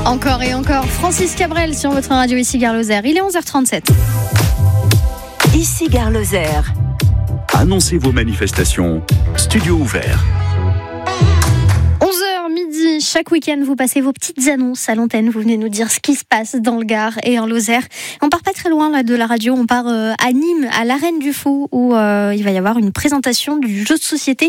Encore et encore, Francis Cabrel sur votre radio ici Gare Lozère. Il est 11h37. Ici Gare Lozère. Annoncez vos manifestations. Studio ouvert. 11h midi, chaque week-end, vous passez vos petites annonces à l'antenne. Vous venez nous dire ce qui se passe dans le Gard et en Lozère. On part pas très loin là, de la radio, on part à Nîmes, à l'Arène du Fou, où il va y avoir une présentation du jeu de société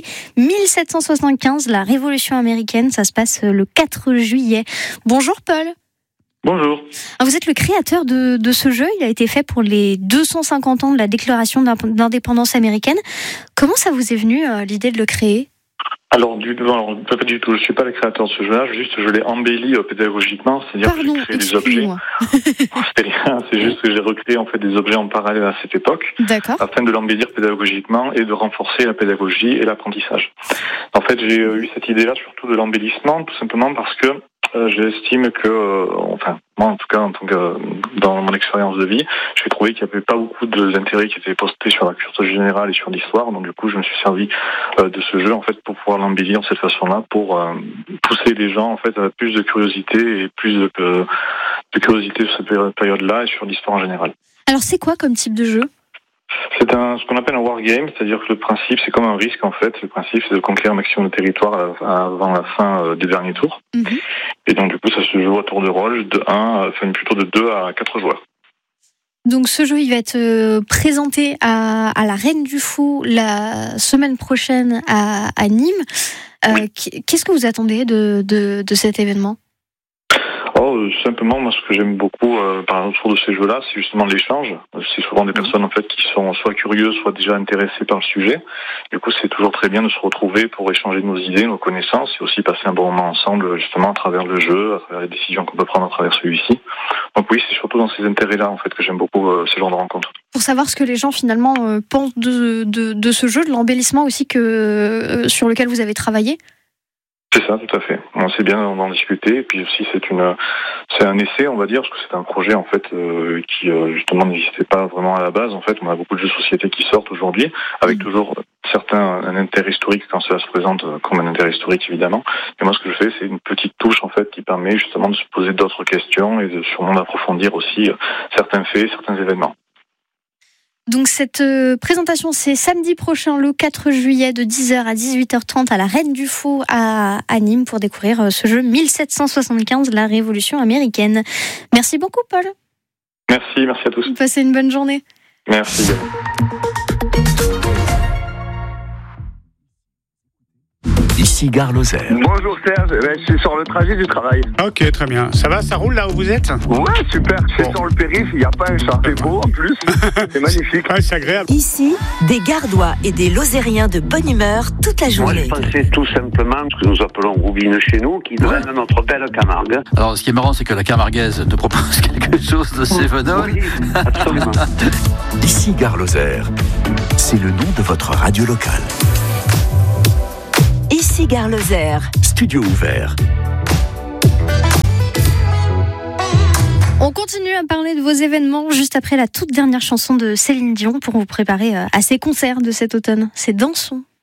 1775, la Révolution américaine. Ça se passe le 4 juillet. Bonjour Paul. Bonjour. Vous êtes le créateur de ce jeu. Il a été fait pour les 250 ans de la Déclaration d'indépendance américaine. Comment ça vous est venu l'idée de le créer ? Alors, pas du tout. Je suis pas le créateur de ce jeu-là. Je l'ai embelli pédagogiquement, c'est-à-dire que j'ai créé des objets. C'était rien. C'est juste que j'ai recréé en fait des objets en parallèle à cette époque, afin de l'embellir pédagogiquement et de renforcer la pédagogie et l'apprentissage. En fait, j'ai eu cette idée-là surtout de l'embellissement, tout simplement parce que j'estime que, moi en tout cas, dans mon expérience de vie, j'ai trouvé qu'il n'y avait pas beaucoup d'intérêt qui était posté sur la culture générale et sur l'histoire. Donc du coup, je me suis servi de ce jeu en fait pour pouvoir l'embellir de cette façon-là, pour pousser les gens en fait à plus de curiosité et plus de curiosité sur cette période-là et sur l'histoire en général. Alors c'est quoi comme type de jeu ? C'est ce qu'on appelle un wargame, c'est-à-dire que le principe, c'est comme un risque en fait. Le principe, c'est de conquérir un maximum de territoire avant la fin des derniers tours. Mm-hmm. Et donc du coup, ça se joue à tour de rôle plutôt de 2 à 4 joueurs. Donc ce jeu, il va être présenté à l'Arène du Fou la semaine prochaine à Nîmes. Oui. Qu'est-ce que vous attendez de cet événement ? Simplement, moi, ce que j'aime beaucoup autour de ces jeux-là, c'est justement l'échange. C'est souvent des personnes en fait qui sont soit curieuses, soit déjà intéressées par le sujet. Du coup, c'est toujours très bien de se retrouver pour échanger nos idées, nos connaissances, et aussi passer un bon moment ensemble, justement, à travers le jeu, à travers les décisions qu'on peut prendre à travers celui-ci. Donc oui, c'est surtout dans ces intérêts-là, en fait, que j'aime beaucoup ces genres de rencontres. Pour savoir ce que les gens, finalement, pensent de ce jeu, de l'embellissement aussi sur lequel vous avez travaillé ? C'est ça, tout à fait. C'est bien d'en discuter. Et puis aussi, c'est un essai, on va dire, parce que c'est un projet en fait qui justement n'existait pas vraiment à la base. En fait, on a beaucoup de jeux de société qui sortent aujourd'hui, avec toujours un intérêt historique quand cela se présente comme un intérêt historique évidemment. Et moi, ce que je fais, c'est une petite touche en fait qui permet justement de se poser d'autres questions et sûrement d'approfondir aussi certains faits, certains événements. Donc cette présentation, c'est samedi prochain, le 4 juillet, de 10h à 18h30 à l'Arène du Fou à Nîmes pour découvrir ce jeu 1775, la Révolution américaine. Merci beaucoup, Paul. Merci à tous. Passez une bonne journée. Merci. Ici Gare Lozère. Bonjour Serge, je suis sur le trajet du travail. Ok, très bien. Ça va, ça roule là où vous êtes ? Ouais, super. Je suis sur le périph', il n'y a pas un chat. C'est beau en plus. C'est magnifique. Ouais, c'est agréable. Ici, des Gardois et des Lozériens de bonne humeur toute la journée. Moi, je pensais tout simplement ce que nous appelons roubine chez nous, qui draine notre belle Camargue. Alors, ce qui est marrant, c'est que la camarguaise te propose quelque chose de Cévenol. Oui, absolument. Ici Gare Lozère. C'est le nom de votre radio locale. Ici Gare Lozère. Studio ouvert. On continue à parler de vos événements juste après la toute dernière chanson de Céline Dion pour vous préparer à ses concerts de cet automne. C'est Dansons.